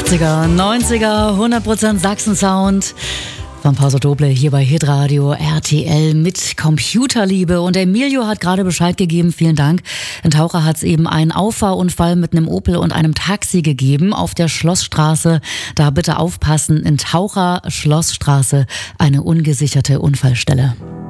80er, 90er, 100% Sachsen-Sound. Von Pauso Doble hier bei Hitradio RTL mit Computerliebe. Und Emilio hat gerade Bescheid gegeben, vielen Dank. In Taucher hat es eben einen Auffahrunfall mit einem Opel und einem Taxi gegeben auf der Schlossstraße. Da bitte aufpassen, in Taucher Schlossstraße eine ungesicherte Unfallstelle.